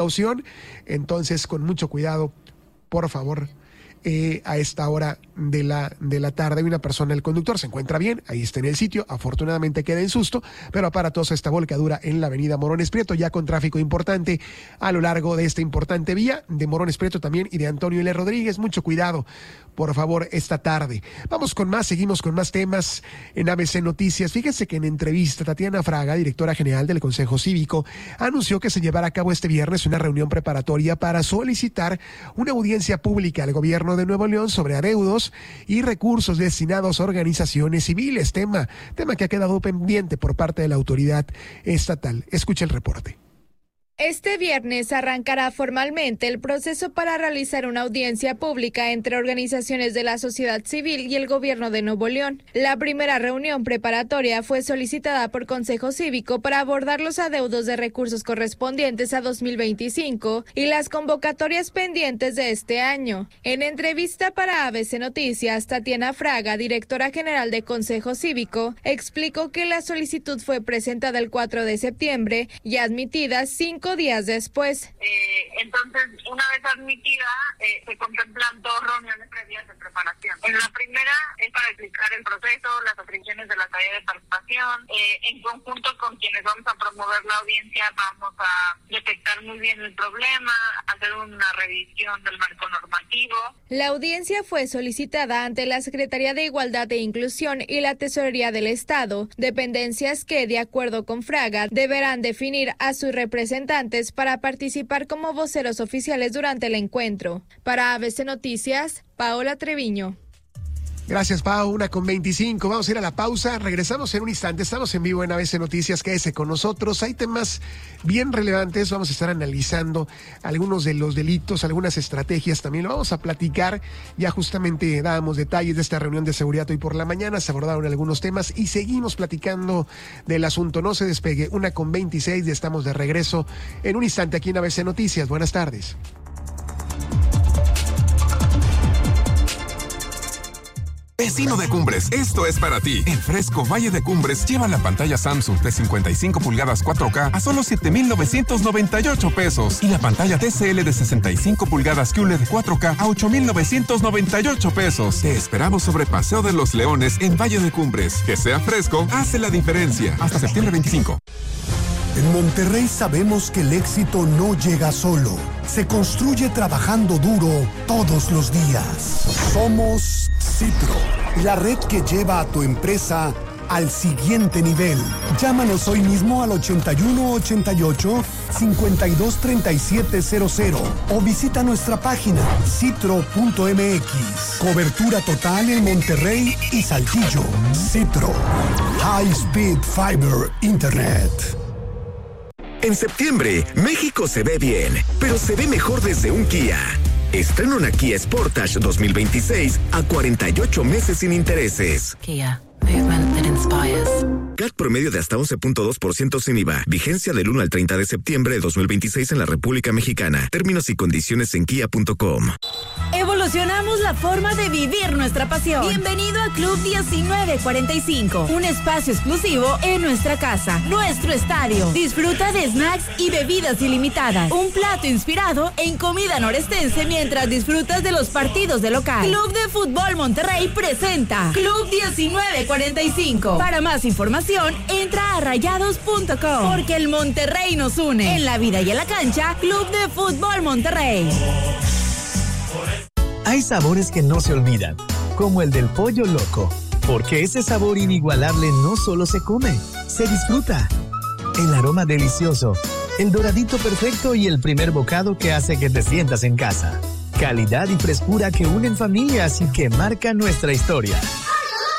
opción. Entonces, con mucho cuidado, por favor. A esta hora de la tarde, una persona, el conductor, se encuentra bien, ahí está en el sitio, afortunadamente queda en susto, pero aparatosa esta volcadura en la avenida Morones Prieto, ya con tráfico importante a lo largo de esta importante vía de Morones Prieto también y de Antonio L. Rodríguez. Mucho cuidado, por favor, esta tarde. Vamos con más, seguimos con más temas en ABC Noticias. Fíjense que en entrevista, Tatiana Fraga, directora general del Consejo Cívico, anunció que se llevará a cabo este viernes una reunión preparatoria para solicitar una audiencia pública al gobierno de Nuevo León sobre adeudos y recursos destinados a organizaciones civiles, tema que ha quedado pendiente por parte de la autoridad estatal. Escucha el reporte. Este viernes arrancará formalmente el proceso para realizar una audiencia pública entre organizaciones de la sociedad civil y el gobierno de Nuevo León. La primera reunión preparatoria fue solicitada por Consejo Cívico para abordar los adeudos de recursos correspondientes a 2025 y las convocatorias pendientes de este año. En entrevista para ABC Noticias, Tatiana Fraga, directora general de Consejo Cívico, explicó que la solicitud fue presentada el 4 de septiembre y admitida 5 días después. Entonces, una vez admitida, se contemplan 2 reuniones previas de preparación. En la primera es para explicar el proceso, las atribuciones de la tarea de participación. En conjunto con quienes vamos a promover la audiencia, vamos a detectar muy bien el problema, hacer una revisión del marco normativo. La audiencia fue solicitada ante la Secretaría de Igualdad e Inclusión y la Tesorería del Estado, dependencias que, de acuerdo con Fraga, deberán definir a sus representantes para participar como voceros oficiales durante el encuentro. Para ABC Noticias, Paola Treviño. Gracias, Pau. 1:25. Vamos a ir a la pausa. Regresamos en un instante. Estamos en vivo en ABC Noticias. Quédese con nosotros. Hay temas bien relevantes. Vamos a estar analizando algunos de los delitos, algunas estrategias también. Lo vamos a platicar. Ya justamente dábamos detalles de esta reunión de seguridad hoy por la mañana. Se abordaron algunos temas y seguimos platicando del asunto. No se despegue. 1:26. Ya estamos de regreso en un instante aquí en ABC Noticias. Buenas tardes. Vecino de Cumbres, esto es para ti. En Fresco Valle de Cumbres lleva la pantalla Samsung de 55 pulgadas 4K a solo 7,998 pesos y la pantalla TCL de 65 pulgadas QLED 4K a 8,998 pesos. Te esperamos sobre Paseo de los Leones en Valle de Cumbres. Que sea fresco, hace la diferencia. Hasta septiembre 25. En Monterrey sabemos que el éxito no llega solo. Se construye trabajando duro todos los días. Somos Citro, la red que lleva a tu empresa al siguiente nivel. Llámanos hoy mismo al 8188-523700 o visita nuestra página citro.mx. Cobertura total en Monterrey y Saltillo. Citro. High Speed Fiber Internet. En septiembre, México se ve bien, pero se ve mejor desde un Kia. Estrena una Kia Sportage 2026 a 48 meses sin intereses. Kia. Movement that inspires. CAT promedio de hasta 11.2% sin IVA. Vigencia del 1 al 30 de septiembre de 2026 en la República Mexicana. Términos y condiciones en kia.com. Evolucionamos la forma de vivir nuestra pasión. Bienvenido a Club 1945, un espacio exclusivo en nuestra casa, nuestro estadio. Disfruta de snacks y bebidas ilimitadas. Un plato inspirado en comida norestense mientras disfrutas de los partidos de local. Club de Fútbol Monterrey presenta Club 1945. Para más información, entra a rayados.com. Porque el Monterrey nos une. En la vida y en la cancha, Club de Fútbol Monterrey. Hay sabores que no se olvidan, como el del pollo loco, porque ese sabor inigualable no solo se come, se disfruta. El aroma delicioso, el doradito perfecto y el primer bocado que hace que te sientas en casa. Calidad y frescura que unen familias y que marcan nuestra historia.